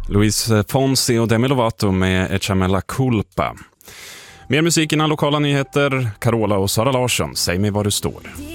Luis Fonsi och Demi Lovato med Echame la culpa. Mer musik innan lokala nyheter. Carola och Sara Larsson, säg mig var du står.